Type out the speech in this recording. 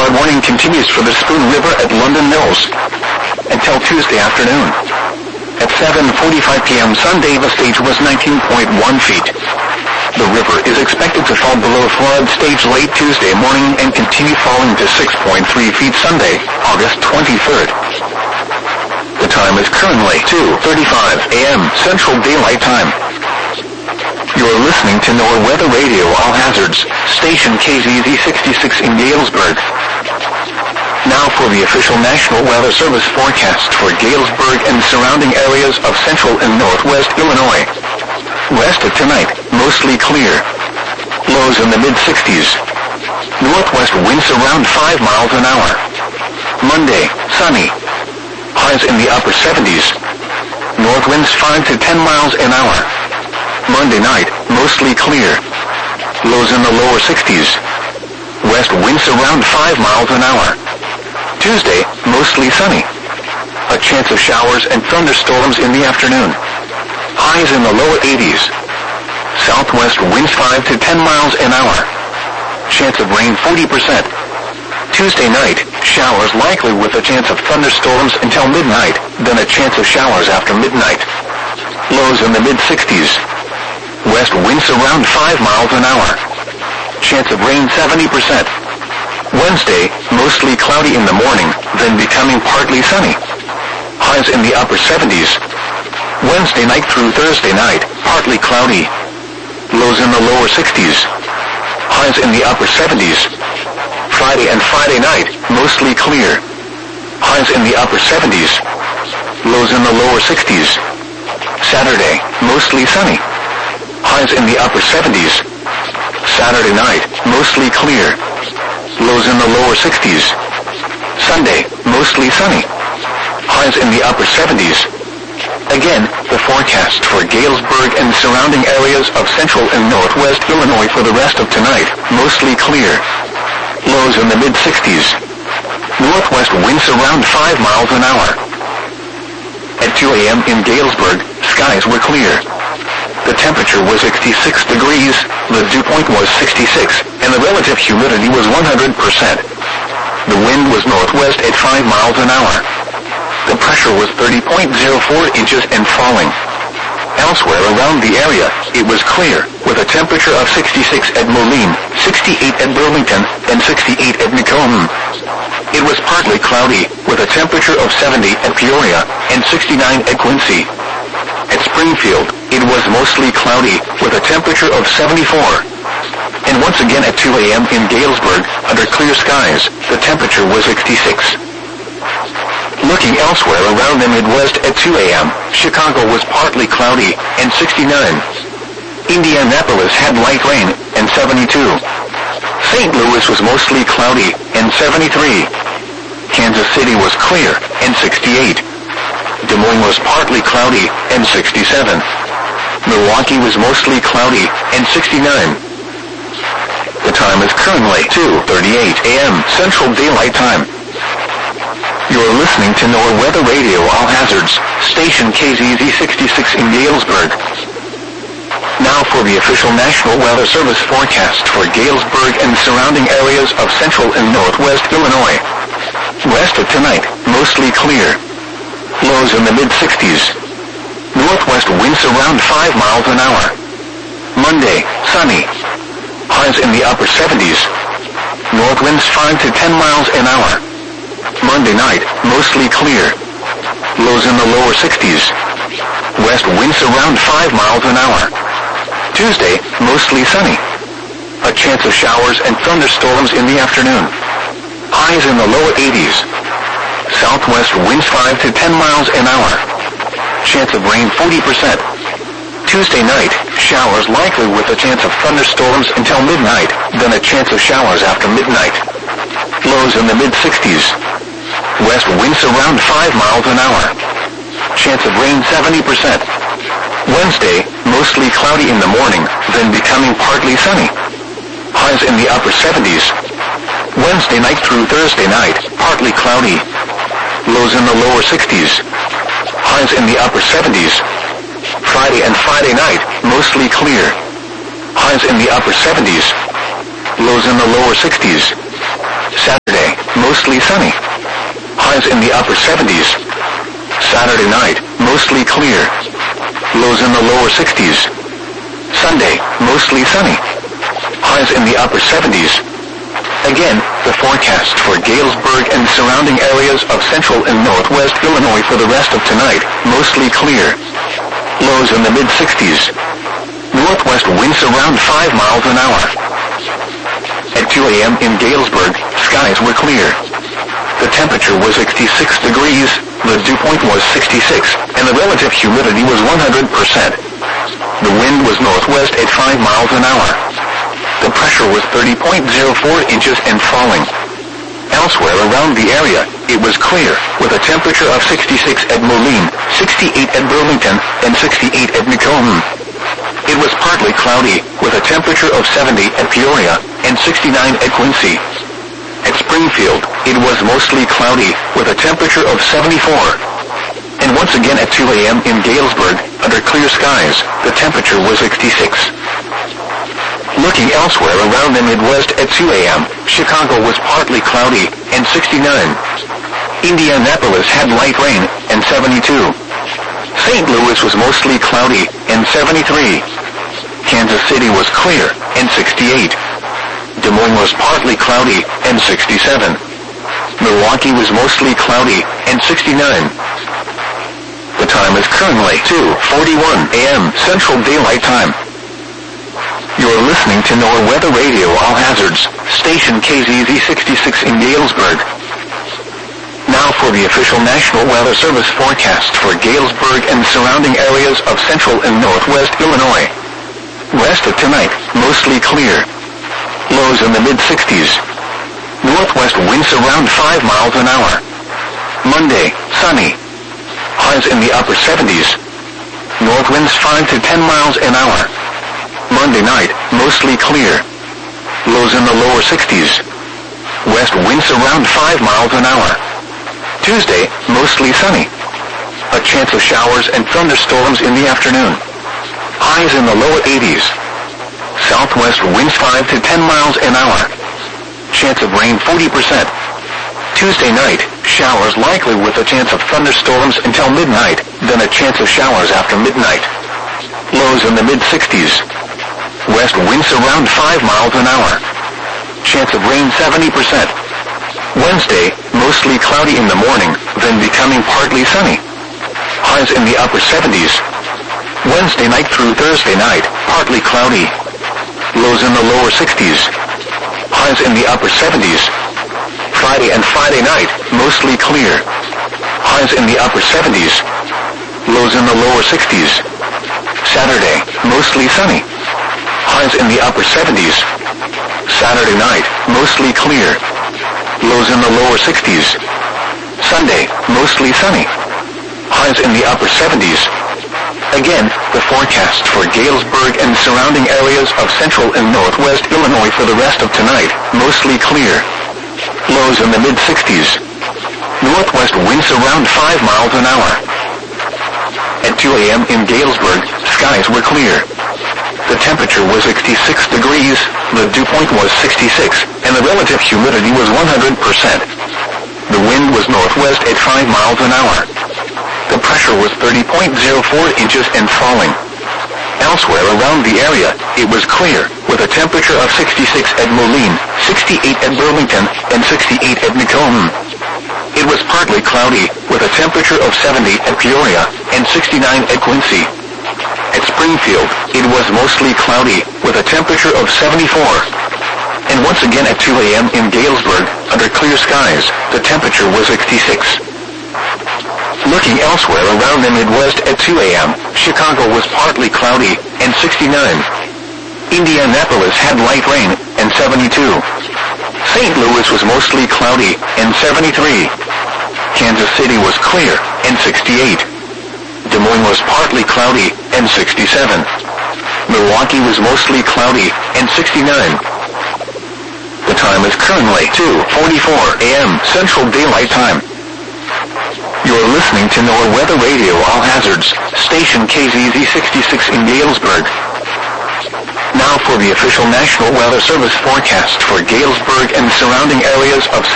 flood warning continues for the Spoon River at London Mills until Tuesday afternoon. At 7:45 p.m. Sunday, the stage was 19.1 feet. The river is expected to fall below flood stage late Tuesday morning and continue falling to 6.3 feet Sunday, August 23rd. The time is currently 2:35 a.m. Central Daylight Time. You're listening to NOAA Weather Radio All Hazards, station KZZ 66 in Galesburg. Now for the official National Weather Service forecast for Galesburg and surrounding areas of central and northwest Illinois. West of tonight, mostly clear. Lows in the mid-60s. Northwest winds around 5 miles an hour. Monday, sunny. Highs in the upper 70s. North winds 5 to 10 miles an hour. Monday night, mostly clear. Lows in the lower 60s. West winds around 5 miles an hour. Tuesday, mostly sunny. A chance of showers and thunderstorms in the afternoon. Highs in the lower 80s. Southwest winds 5 to 10 miles an hour. Chance of rain 40%. Tuesday night, showers likely with a chance of thunderstorms until midnight, then a chance of showers after midnight. Lows in the mid-60s. West winds around 5 miles an hour. Chance of rain 70%. Wednesday, mostly cloudy in the morning, then becoming partly sunny. Highs in the upper 70s. Wednesday night through Thursday night, partly cloudy. Lows in the lower 60s. Highs in the upper 70s. Friday and Friday night, mostly clear. Highs in the upper 70s. Lows in the lower 60s. Saturday, mostly sunny. Highs in the upper 70s. Saturday night, mostly clear. Lows in the lower 60s. Sunday, mostly sunny. Highs in the upper 70s. Again, the forecast for Galesburg and surrounding areas of central and northwest Illinois for the rest of tonight, mostly clear. Lows in the mid-60s. Northwest winds around 5 miles an hour. At 2 a.m. in Galesburg, skies were clear. The temperature was 66 degrees, the dew point was 66, and the relative humidity was 100%. The wind was northwest at 5 miles an hour. The pressure was 30.04 inches and falling. Elsewhere around the area, it was clear, with a temperature of 66 at Moline, 68 at Burlington, and 68 at Macomb. It was partly cloudy, with a temperature of 70 at Peoria, and 69 at Quincy. At Springfield, it was mostly cloudy, with a temperature of 74. And once again at 2 a.m. in Galesburg, under clear skies, the temperature was 66. Looking elsewhere around the Midwest at 2 a.m., Chicago was partly cloudy, and 69. Indianapolis had light rain, and 72. St. Louis was mostly cloudy, and 73. Kansas City was clear, and 68. Des Moines was partly cloudy, and 67. Milwaukee was mostly cloudy, and 69. The time is currently 2:38 a.m. Central Daylight Time. You're listening to NOAA Weather Radio All Hazards, station KZZ 66 in Galesburg. Now for the official National Weather Service forecast for Galesburg and surrounding areas of central and northwest Illinois. West of tonight, mostly clear. Lows in the mid-60s. Northwest winds around 5 miles an hour. Monday, sunny. Highs in the upper 70s. North winds 5 to 10 miles an hour. Monday night, mostly clear. Lows in the lower 60s. West winds around 5 miles an hour. Tuesday, mostly sunny. A chance of showers and thunderstorms in the afternoon. Highs in the lower 80s. Southwest winds 5 to 10 miles an hour. Chance of rain 40%. Tuesday night, showers likely with a chance of thunderstorms until midnight, then a chance of showers after midnight. Lows in the mid-60s. West winds around 5 miles an hour. Chance of rain 70%. Wednesday, mostly cloudy in the morning, then becoming partly sunny. Highs in the upper 70s. Wednesday night through Thursday night, partly cloudy. Lows in the lower 60s. Highs in the upper 70s. Friday and Friday night, mostly clear. Highs in the upper 70s. Lows in the lower 60s. Saturday, mostly sunny. Highs in the upper 70s. Saturday night, mostly clear. Lows in the lower 60s. Sunday, mostly sunny. Highs in the upper 70s. Again, the forecast for Galesburg and surrounding areas of central and northwest Illinois for the rest of tonight, mostly clear. Lows in the mid-60s. Northwest winds around 5 miles an hour. At 2 a.m. in Galesburg, skies were clear. The temperature was 66 degrees, the dew point was 66, and the relative humidity was 100%. The wind was northwest at 5 miles an hour. The pressure was 30.04 inches and falling. Elsewhere around the area, it was clear, with a temperature of 66 at Moline, 68 at Burlington, and 68 at Macomb. It was partly cloudy, with a temperature of 70 at Peoria, and 69 at Quincy. At Springfield, it was mostly cloudy, with a temperature of 74. And once again at 2 a.m. in Galesburg, under clear skies, the temperature was 66. Looking elsewhere around the Midwest at 2 a.m., Chicago was partly cloudy, and 69. Indianapolis had light rain, and 72. St. Louis was mostly cloudy, and 73. Kansas City was clear, and 68. Des Moines was partly cloudy, and 67. Milwaukee was mostly cloudy, and 69. The time is currently 2:41 a.m. Central Daylight Time. You're listening to NOAA Weather Radio All Hazards, station KZZ 66 in Galesburg. Now for the official National Weather Service forecast for Galesburg and surrounding areas of central and northwest Illinois. Rest of tonight, mostly clear. Lows in the mid-60s. Northwest winds around 5 miles an hour. Monday, sunny. Highs in the upper 70s. North winds 5 to 10 miles an hour. Monday night, mostly clear. Lows in the lower 60s. West winds around 5 miles an hour. Tuesday, mostly sunny. A chance of showers and thunderstorms in the afternoon. Highs in the lower 80s. Southwest winds 5 to 10 miles an hour. Chance of rain 40%. Tuesday night, showers likely with a chance of thunderstorms until midnight, then a chance of showers after midnight. Lows in the mid-60s. West winds around 5 miles an hour. Chance of rain 70%. Wednesday, mostly cloudy in the morning, then becoming partly sunny. Highs in the upper 70s. Wednesday night through Thursday night, partly cloudy. Lows in the lower 60s. Highs in the upper 70s. Friday and Friday night, mostly clear. Highs in the upper 70s. Lows in the lower 60s. Saturday, mostly sunny. Highs in the upper 70s. Saturday night, mostly clear. Lows in the lower 60s. Sunday, mostly sunny. Highs in the upper 70s. Again, the forecast for Galesburg and surrounding areas of central and northwest Illinois for the rest of tonight, mostly clear. Lows in the mid-60s. Northwest winds around 5 miles an hour. At 2 a.m. in Galesburg, skies were clear. The temperature was 66 degrees, the dew point was 66, and the relative humidity was 100%. The wind was northwest at 5 miles an hour. The pressure was 30.04 inches and falling. Elsewhere around the area, it was clear, with a temperature of 66 at Moline, 68 at Burlington, and 68 at Macomb. It was partly cloudy, with a temperature of 70 at Peoria, and 69 at Quincy. At Springfield, it was mostly cloudy, with a temperature of 74. And once again at 2 a.m. in Galesburg, under clear skies, the temperature was 66. Looking elsewhere around the Midwest at 2 a.m., Chicago was partly cloudy, and 69. Indianapolis had light rain, and 72. St. Louis was mostly cloudy, and 73. Kansas City was clear, and 68. Des Moines was partly cloudy, and 67. Milwaukee was mostly cloudy, and 69. The time is currently 2:44 a.m. Central Daylight Time. You're listening to NOAA Weather Radio All Hazards, station KZZ 66 in Galesburg. Now for the official National Weather Service forecast for Galesburg and surrounding areas of